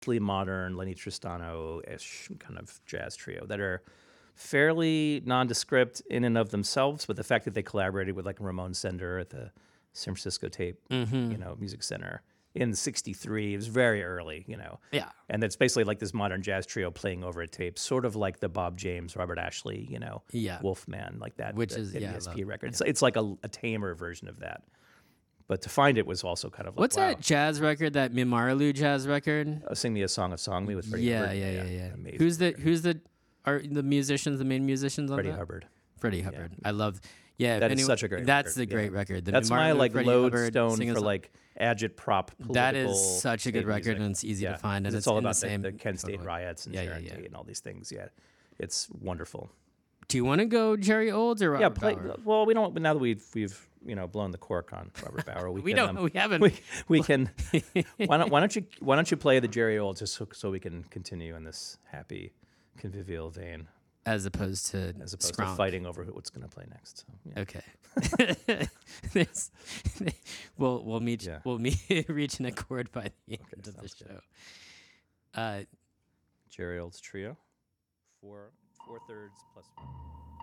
modern Lenny Tristano-ish kind of jazz trio that are fairly nondescript in and of themselves, but the fact that they collaborated with like Ramon Sender at the San Francisco Tape, Music Center in '63, it was very early, Yeah. and it's basically like this modern jazz trio playing over a tape, sort of like the Bob James, Robert Ashley, Yeah. Wolfman, like that, Which is, that yeah, I ESP love- record. It's like a tamer version of that. But to find it was also kind of like, What's wow. that jazz record? That Mimarlu jazz record? Sing Me a Song of Song Me with Freddie Yeah. Hubbard. Amazing. Who's the are the musicians, the main musicians on Freddie that? Hubbard. Freddie Hubbard. I love. Yeah, That is such a great That's record, the great record. The That's my Mimarlu, like Freddie Hubbard lodestone singing for song. like agitprop political. That is such a good state record, music. and it's easy to find, and it's it's all in the about same- the Kent State totally. riots and Yeah, Sharon yeah. Tate and all these things. Yeah, it's wonderful. Do you want to go Jerry Olds or Yeah, Robert play. Bauer? Well, we don't. Now that we've blown the cork on Robert Bauer, We can, don't. We haven't. we can. Why don't you play the Jerry Olds just so we can continue in this happy, convivial vein as opposed to to fighting over what's going to play next. So, yeah. Okay. We'll meet. Yeah. We'll reach an accord by the end of the sounds show. Jerry Olds Trio, 4/3 plus 1.